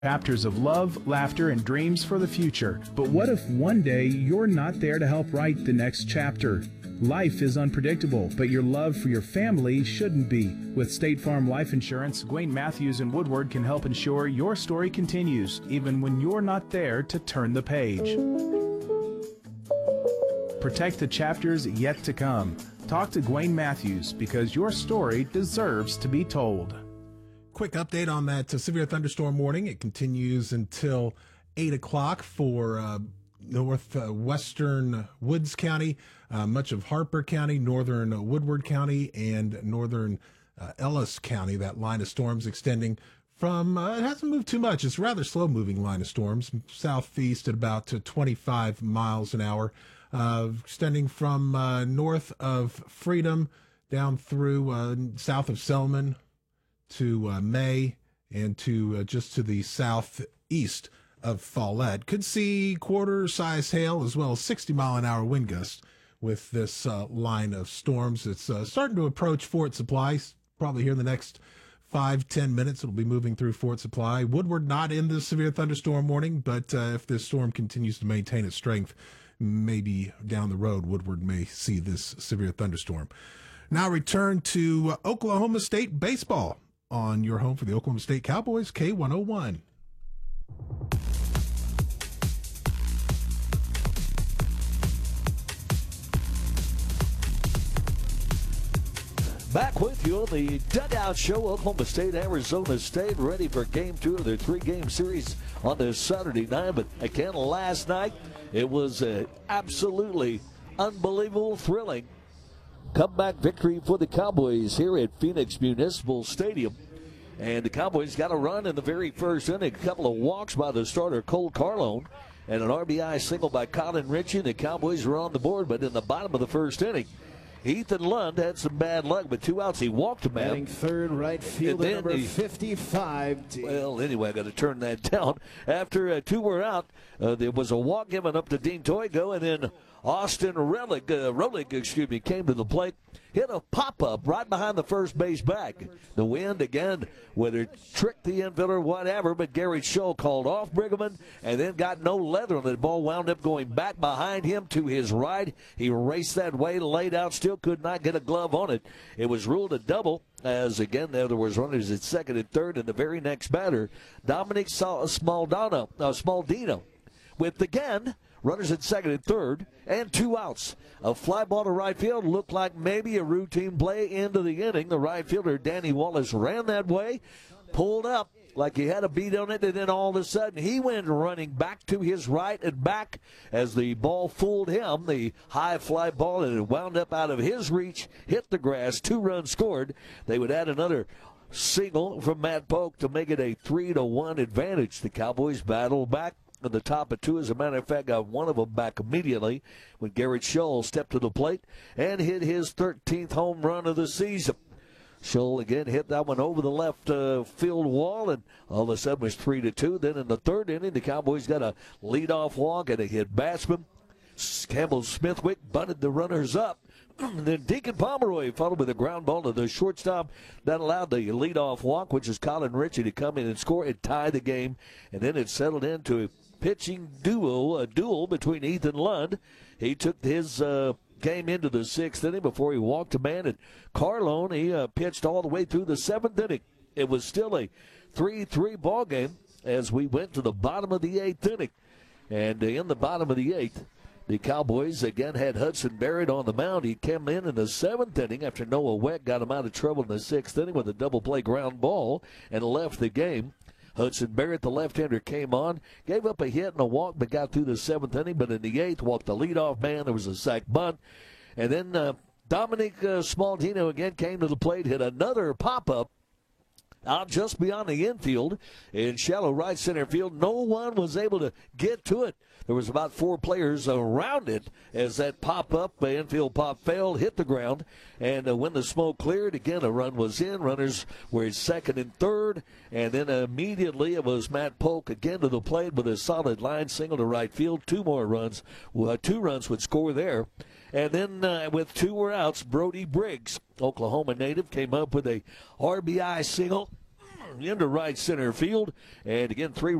Chapters of love, laughter, and dreams for the future. But what if one day you're not there to help write the next chapter? Life is unpredictable, but your love for your family shouldn't be. With State Farm Life Insurance, Gwayne Matthews and Woodward can help ensure your story continues, even when you're not there to turn the page. Protect the chapters yet to come. Talk to Gwayne Matthews, because your story deserves to be told. Quick update on that severe thunderstorm warning. It continues until 8 o'clock for northwestern Woods County, much of Harper County, northern Woodward County, and northern Ellis County. That line of storms extending from, it hasn't moved too much. It's a rather slow-moving line of storms, southeast at about 25 miles an hour, extending from north of Freedom down through south of Selman to May, and to just to the southeast of Follett. Could see quarter-size hail as well as 60-mile-an-hour wind gusts with this line of storms. It's starting to approach Fort Supply. Probably here in the next 5-10 minutes, it'll be moving through Fort Supply. Woodward not in the severe thunderstorm warning, but if this storm continues to maintain its strength, maybe down the road, Woodward may see this severe thunderstorm. Now return to Oklahoma State baseball on your home for the Oklahoma State Cowboys, K101. Back with you on the Dugout Show. Oklahoma State, Arizona State, ready for Game 2 of their 3-game series on this Saturday night. But again, last night, it was absolutely unbelievable, thrilling comeback victory for the Cowboys here at Phoenix Municipal Stadium. And the Cowboys got a run in the very first inning. A couple of walks by the starter, Cole Carlone, and an RBI single by Colin Ritchie. The Cowboys were on the board, but in the bottom of the first inning, Ethan Lund had some bad luck, but 2 outs. He walked a man. Batting third, right fielder, number 55. Well, anyway, I got to turn that down. After 2 were out, there was a walk given up to Dean Toigo, and then Austin Rolig, came to the plate, hit a pop-up right behind the first base bag. The wind, again, whether it tricked the infielder, whatever, but Gary Scholl called off Brigham and then got no leather on it. The ball wound up going back behind him to his right. He raced that way, laid out, still could not get a glove on it. It was ruled a double, as, again, there was runners at second and third, and the very next batter, Dominic Smaldino, with, again, runners at second and third, and 2 outs. A fly ball to right field looked like maybe a routine play into the inning. The right fielder, Danny Wallace, ran that way, pulled up like he had a beat on it, and then all of a sudden he went running back to his right and back as the ball fooled him. The high fly ball, and it wound up out of his reach, hit the grass, 2 runs scored. They would add another single from Matt Polk to make it a 3-1 advantage. The Cowboys battle back at the top of 2. As a matter of fact, got one of them back immediately when Garrett Scholl stepped to the plate and hit his 13th home run of the season. Scholl again hit that one over the left field wall, and all of a sudden it was 3-2. Then in the third inning, the Cowboys got a leadoff walk and a hit batsman. Campbell Smithwick bunted the runners up. Then Deacon Pomeroy followed with a ground ball to the shortstop. That allowed the leadoff walk, which is Colin Ritchie, to come in and score and tie the game. And then it settled into a pitching duel between Ethan Lund. He took his game into the 6th inning before he walked a man. And Carlone, he pitched all the way through the 7th inning. It was still a 3-3 ball game as we went to the bottom of the 8th inning. And in the bottom of the 8th, the Cowboys again had Hudson Barrett on the mound. He came in the 7th inning after Noah Weck got him out of trouble in the 6th inning with a double play ground ball and left the game. Hudson Barrett, the left-hander, came on, gave up a hit and a walk, but got through the 7th inning. But in the 8th, walked the leadoff man. There was a sac bunt. And then Dominic Smaldino again came to the plate, hit another pop-up out just beyond the infield in shallow right center field. No one was able to get to it. There was about 4 players around it as that pop-up, infield pop failed, hit the ground. And when the smoke cleared, again, a run was in. Runners were at second and third. And then immediately it was Matt Polk again to the plate with a solid line single to right field. 2 more runs. 2 runs would score there. And then with 2 outs, Brody Briggs, Oklahoma native, came up with a RBI single into right center field. And again, 3